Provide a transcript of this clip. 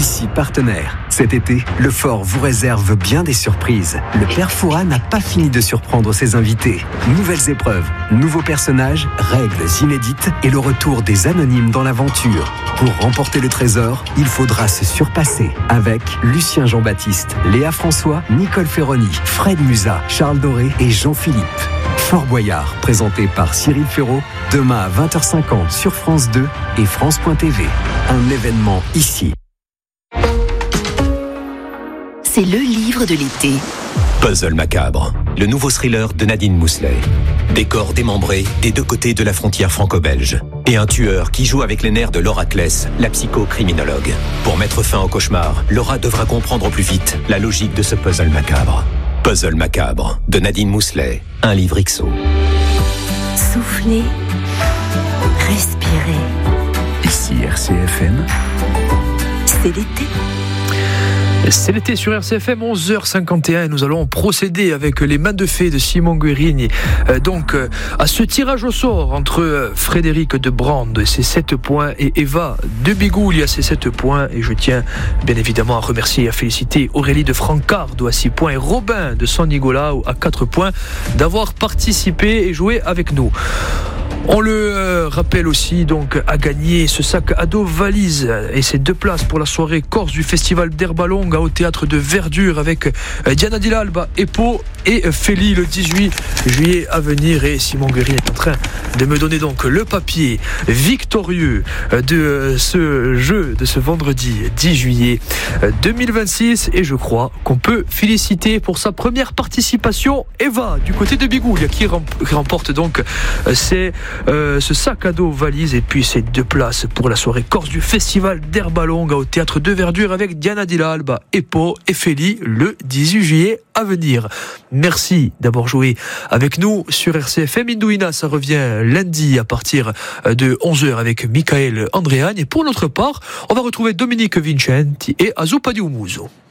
Ici partenaire. Cet été, le Fort vous réserve bien des surprises. Le Père Fouras n'a pas fini de surprendre ses invités. Nouvelles épreuves, nouveaux personnages, règles inédites et le retour des anonymes dans l'aventure. Pour remporter le trésor, il faudra se surpasser avec Lucien Jean-Baptiste, Léa François, Nicole Ferroni, Fred Musa, Charles Doré et Jean-Philippe. Fort Boyard, présenté par Cyril Ferraud, demain à 20h50 sur France 2 et France.tv. Un événement ici. C'est le livre de l'été. Puzzle macabre, le nouveau thriller de Nadine Mousselet. Décor démembré des deux côtés de la frontière franco-belge. Et un tueur qui joue avec les nerfs de Laura Kless, la psychocriminologue. Pour mettre fin au cauchemar, Laura devra comprendre au plus vite la logique de ce puzzle macabre. Puzzle macabre, de Nadine Mousselet, un livre XO. Soufflez, respirez. Ici RCFM. C'est l'été. C'est l'été sur RCFM, 11h51, et nous allons procéder avec les mains de fée de Simon Guérini à ce tirage au sort entre Frédéric de Brande et ses 7 points et Eva de Bigouille à ses 7 points. Et je tiens bien évidemment à remercier et à féliciter Aurélie de Francardo à 6 points et Robin de San Nicolas à 4 points d'avoir participé et joué avec nous. On le rappelle aussi, donc, à gagner ce sac à dos valise et ses 2 places pour la soirée Corse du Festival d'Herba Longa au Théâtre de Verdure avec Diana Di Lalba, Epo et Feli le 18 juillet à venir. Et Simon Guérin est en train de me donner donc le papier victorieux de ce jeu de ce vendredi 10 juillet 2026. Et je crois qu'on peut féliciter pour sa première participation Eva du côté de Bigouille qui remporte donc ce sac à dos valise et puis ces 2 places pour la soirée Corse du Festival d'Herba Longa au Théâtre de Verdure avec Diana Di Lalba, Epo et Feli le 18 juillet à venir. Merci d'avoir joué avec nous sur RCFM. Indouina, ça revient lundi à partir de 11h avec Michael Andréagne. Et pour notre part, on va retrouver Dominique Vincenti et Azou Padiumuzo.